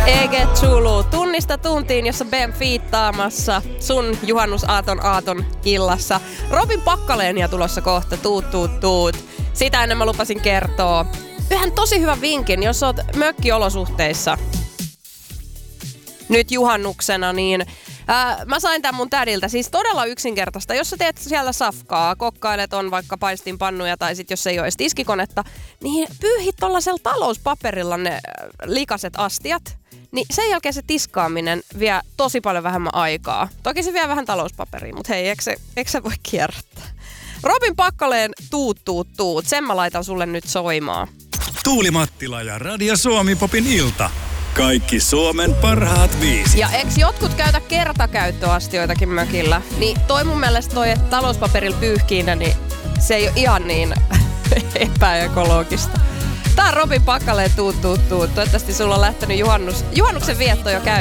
EG Zulu, tunnista tuntiin, jossa Ben fiittaamassa sun juhannusaaton illassa. Robin Pakkaleenia tulossa kohta, tuut. Sitä ennen mä lupasin kertoa yhden tosi hyvän vinkin, jos oot mökkiolosuhteissa nyt juhannuksena, niin mä sain tän mun tädiltä, siis todella yksinkertaista. Jos sä teet siellä safkaa, kokkailet on vaikka paistinpannuja tai sit jos ei ole edes tiskikonetta, niin pyyhit tollasella talouspaperilla ne likaset astiat. Niin sen jälkeen se tiskaaminen vie tosi paljon vähemmän aikaa. Toki se vie vähän talouspaperia, mutta hei, eikö se voi kierrättää? Robin Pakkaleen tuut. Sen mä laitan sulle nyt soimaan. Tuuli Mattila ja Radio Suomi Popin ilta. Kaikki Suomen parhaat biisit. Ja eikö jotkut käytä kertakäyttöastioitakin mökillä? Niin toi mun mielestä toi, että talouspaperilla pyyhkiinä, niin se ei ole ihan niin epäekologista. Tää on Robin Pakkaleen tuut. Toivottavasti sulla on lähtenyt juhannuksen vietto jo käyntiin.